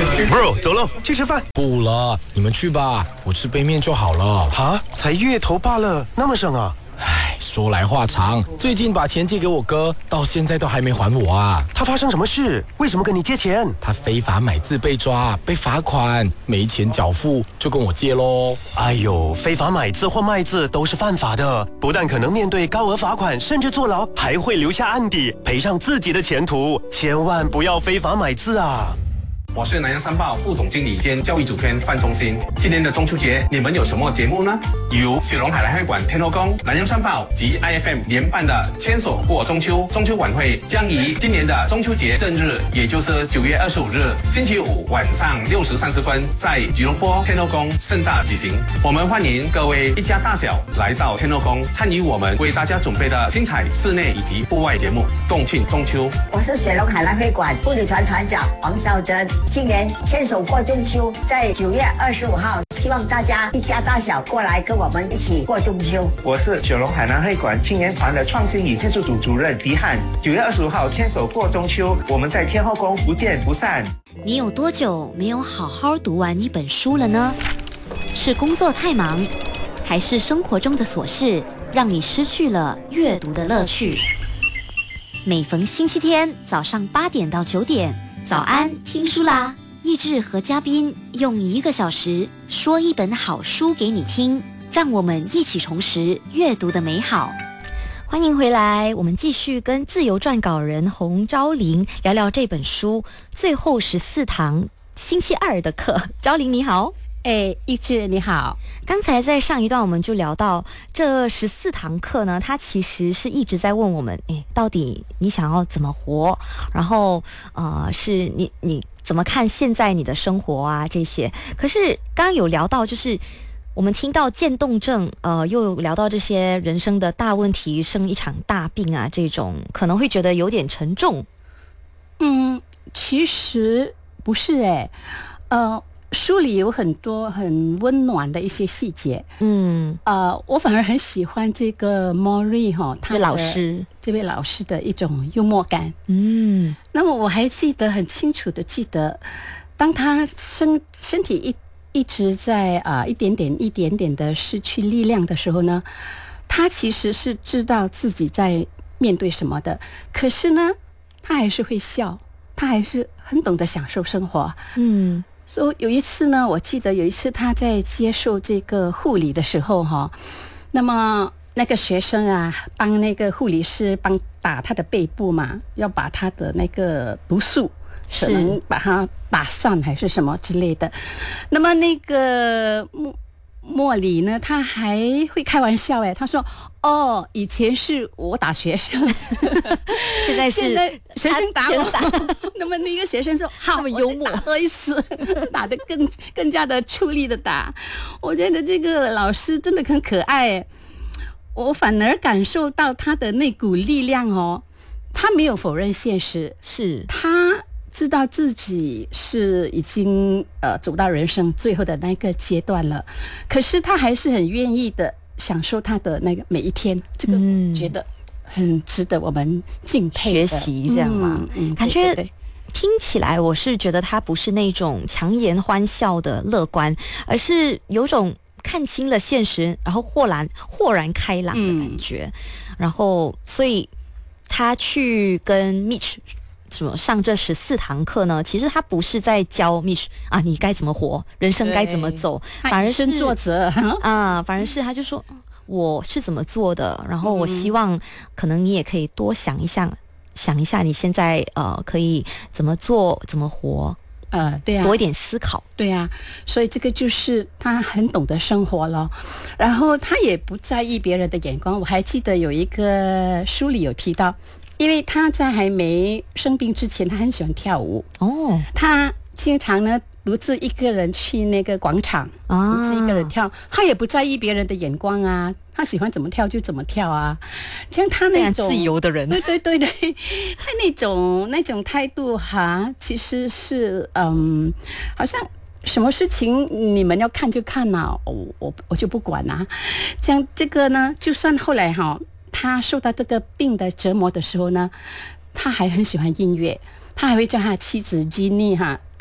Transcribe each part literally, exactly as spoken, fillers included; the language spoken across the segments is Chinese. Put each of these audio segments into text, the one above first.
Bro， 走喽，去吃饭。 不了，你们去吧，我吃杯面就好了。 哈，才月头罢了，那么省啊？ 唉，说来话长，最近把钱借给我哥，到现在都还没还我啊。 他发生什么事？为什么跟你借钱？ 他非法买字被抓，被罚款，没钱缴付，就跟我借咯。 哎呦，非法买字或卖字都是犯法的，不但可能面对高额罚款，甚至坐牢，还会留下案底，赔上自己的前途。千万不要非法买字啊！ 我是南洋商报副总经理兼教育主编范中心。今年的中秋节，你们有什么节目呢？由雪隆海澜会馆天后宫、南洋商报及 I F M 联办的牵手过中秋中秋晚会，将于今年的中秋节正日，也就是九月二十五日星期五晚上六时三十分，在吉隆坡天后宫盛大举行。我们欢迎各位一家大小来到天后宫，参与我们为大家准备的精彩室内以及户外节目，共庆中秋。 我是雪隆海澜会馆妇女团团长王孝珍。今年牵手过中秋，在九月二十五号，希望大家一家大小过来跟我们一起过中秋。 我是雪隆海南会馆青年团的创新与技术组主任迪汉。九月二十五号牵手过中秋，我们在天后宫不见不散。 你有多久没有好好读完一本书了呢？是工作太忙，还是生活中的琐事让你失去了阅读的乐趣？每逢星期天早上八点到九点。早安，听书啦！益智和嘉宾用一个小时说一本好书给你听，让我们一起重拾阅读的美好。欢迎回来，我们继续跟自由撰稿人洪昭玲聊聊这本书《最后十四堂星期二的课》。昭玲你好。 哎，益智你好。 刚才在上一段我们就聊到这十四堂课呢，它其实是一直在问我们，哎，到底你想要怎么活？然后呃，是你你怎么看现在你的生活啊这些？可是刚刚有聊到，就是我们听到渐冻症，呃，又有聊到这些人生的大问题，生一场大病啊，这种可能会觉得有点沉重。 嗯，其实不是哎，呃。书里有很多很温暖的一些细节， 嗯， 呃，我反而很喜欢这个 Mori 哈，他老师这位老师的一种幽默感， 嗯， 那么我还记得很清楚的记得，当他身身体一一直在啊、呃、一点点一点点的失去力量的时候呢，他其实是知道自己在面对什么的，可是呢，他还是会笑，他还是很懂得享受生活， 嗯。 所以有一次呢，我记得有一次他在接受这个护理的时候哈，那么那个学生啊，帮那个护理师帮打他的背部嘛，要把他的那个毒素可能把它打散还是什么之类的。那么那个莫莫里呢，他还会开玩笑哎，他说：“哦，以前是我打学生， 现在是学生打我。”那么那个学生说：“好幽默，多一次，打得更更加的出力的打。”我觉得这个老师真的很可爱，我反而感受到他的那股力量哦。他没有否认现实， 是他知道自己是已经呃走到人生最后的那个阶段了，可是他还是很愿意的享受他的那个每一天，这个我觉得很值得我们敬佩学习，这样吗？嗯嗯、感觉。对对对，听起来我是觉得他不是那种强颜欢笑的乐观，而是有种看清了现实，然后豁然豁然开朗的感觉、嗯、然后所以他去跟 Mitch 什么上这十四堂课呢，其实他不是在教 Mitch 啊你该怎么活，人生该怎么走，反而是作者啊，反而是他就说我是怎么做的，然后我希望可能你也可以多想一想想一下你现在呃可以怎么做怎么活， 呃对啊， 多一点思考， 对啊，所以这个就是他很懂得生活了，然后他也不在意别人的眼光。我还记得有一个书里有提到，因为他在还没生病之前他很喜欢跳舞哦， 他经常呢独自一个人去那个广场啊，独自一个人跳，他也不在意别人的眼光啊，他喜欢怎么跳就怎么跳啊，像他那种自由的人， 对对对对，他那种那种态度哈，其实是嗯，好像什么事情你们要看就看嘛、啊，我我我就不管啊。像这个呢，就算后来哈，他受到这个病的折磨的时候呢，他还很喜欢音乐，他还会叫他妻子 Jenny 哈啊。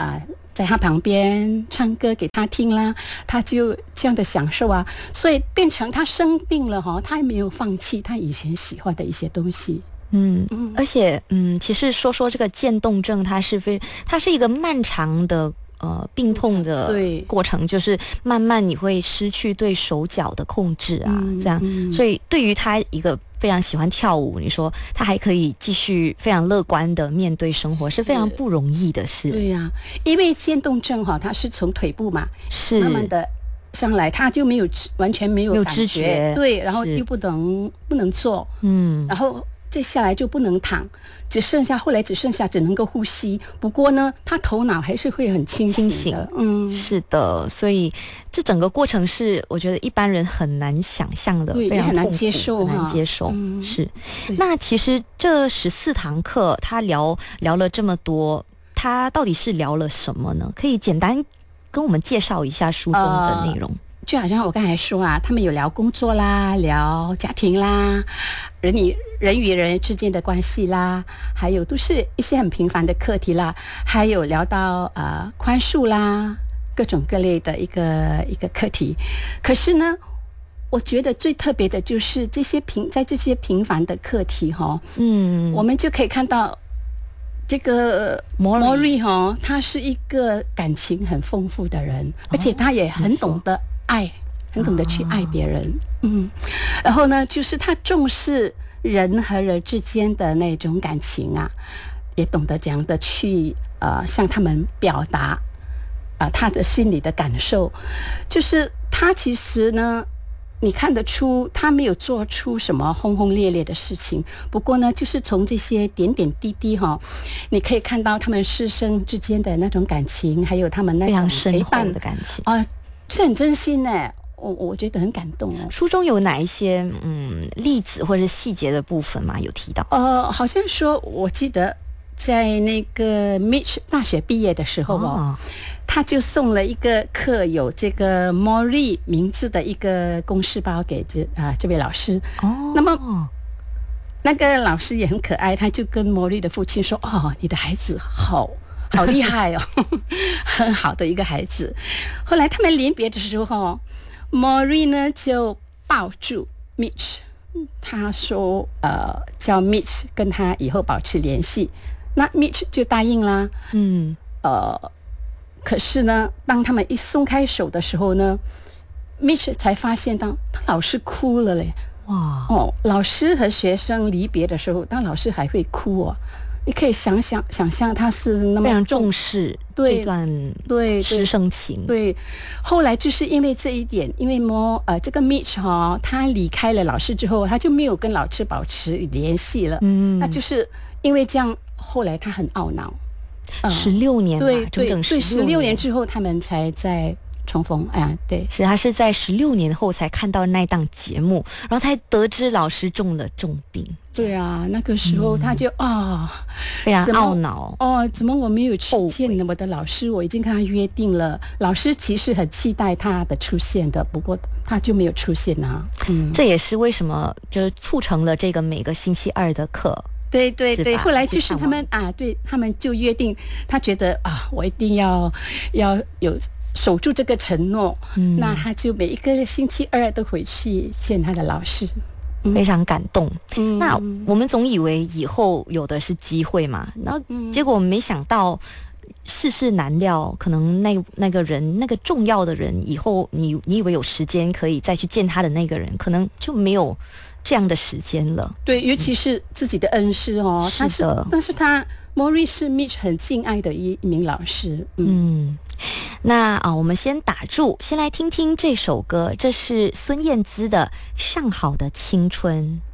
在他旁边唱歌给他听啦，他就这样的享受啊，所以变成他生病了哈，他也没有放弃他以前喜欢的一些东西。 嗯，而且嗯，其实说说这个渐冻症，它是非，它是一个漫长的呃病痛的过程，就是慢慢你会失去对手脚的控制啊，嗯、这样、嗯，所以对于他一个非常喜欢跳舞，你说他还可以继续非常乐观的面对生活，是非常不容易的事。 对呀、啊，因为渐冻症哈，它是从腿部嘛， 是慢慢的上来，他就没有完全没有没有感知觉， 对，然后又不能不能坐，嗯，然后接下来就不能躺，只剩下后来只剩下只能够呼吸。不过呢，他头脑还是会很清醒的，清醒嗯，是的。所以这整个过程是我觉得一般人很难想象的，非常很难接受， 很难接受。嗯、是。那其实这十四堂课，他聊聊了这么多，他到底是聊了什么呢？可以简单跟我们介绍一下书中的内容。呃就好像我刚才说啊，他们有聊工作啦，聊家庭啦，人与人与人之间的关系啦，还有都是一些很平凡的课题啦，还有聊到呃宽恕啦，各种各类的一个一个课题。可是呢，我觉得最特别的就是这些平在这些平凡的课题哈，嗯，我们就可以看到这个 Maury 哈，他是一个感情很丰富的人，而且他也很懂得爱，很懂得去爱别人，嗯，然后呢，就是他重视人和人之间的那种感情啊，也懂得怎样的去呃向他们表达啊、呃、他的心里的感受，就是他其实呢，你看得出他没有做出什么轰轰烈烈的事情，不过呢，就是从这些点点滴滴哈，你可以看到他们师生之间的那种感情，还有他们那种非常深厚的感情啊。呃是很真心呢，我我觉得很感动哦。 书中有哪一些嗯例子或者细节的部分吗？有提到？ 呃，好像说，我记得在那个 Mitch 大学毕业的时候哦，哦他就送了一个刻有这个 Maury 名字的一个公事包给这啊这位老师。哦，那么那个老师也很可爱，他就跟 Maury 的父亲说：“哦，你的孩子好。”好厉害哦，很好的一个孩子。后来他们临别的时候 Maury 呢就抱住 Mitch， 他说呃叫 Mitch 跟他以后保持联系，那 Mitch 就答应啦。嗯，呃，可是呢，当他们一松开手的时候呢 Mitch 才发现到他老师哭了嘞。哇哦，老师和学生离别的时候，当老师还会哭哦。你可以想想想象他是那么非常重视这段对师生情。 对，后来就是因为这一点，因为莫呃这个 Mitch 哈、哦，他离开了老师之后，他就没有跟老师保持联系了。嗯，那就是因为这样，后来他很懊恼。 十六年嘛， 对整整对，十六年之后他们才在重逢。哎呀，对， 是他是在十六年后才看到那档节目，然后才得知老师中了重病。 对啊，那个时候他就啊、嗯哦、 非常懊恼哦，怎么我没有去见我的老师？我已经跟他约定了，老师其实很期待他的出现的，不过他就没有出现啊。嗯， 这也是为什么就是促成了这个每个星期二的课。 对对对，后来就是他们啊，对他们就约定，他觉得啊，我一定要要有守住这个承诺，嗯，那他就每一个星期二都回去见他的老师。 非常感动、嗯、那我们总以为以后有的是机会嘛，然后结果没想到世事难料，可能那那个人那个重要的人以后你你以为有时间可以再去见他的那个人，可能就没有这样的时间了。 对，尤其是自己的恩师哦， 嗯、是的， 但是他 Maury 是 Mitch 很敬爱的一名老师。嗯， 嗯那啊，我们先打住，先来听听这首歌，这是孙燕姿的《上好的青春》。